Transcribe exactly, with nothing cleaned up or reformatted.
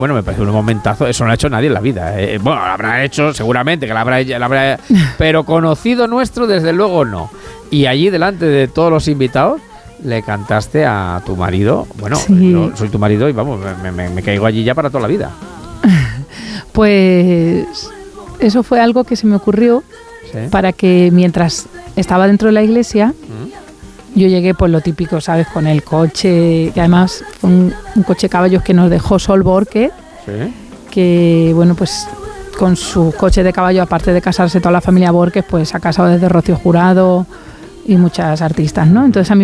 Bueno, me parece un momentazo, eso no lo ha hecho nadie en la vida. Eh, bueno, lo habrá hecho seguramente, que lo habrá, lo habrá pero conocido nuestro, desde luego no. Y allí, delante de todos los invitados, le cantaste a tu marido. Bueno, sí. Yo soy tu marido y vamos, me, me, me caigo allí ya para toda la vida. Pues eso fue algo que se me ocurrió, ¿sí?, para que mientras estaba dentro de la iglesia, ¿Mm? yo llegué, pues lo típico, ¿sabes? Con el coche, que además fue un, un coche caballos que nos dejó Sol Borque, ¿sí?, que bueno, pues con su coche de caballo, aparte de casarse toda la familia Borques, pues ha casado desde Rocío Jurado y muchas artistas, ¿no? Entonces a mí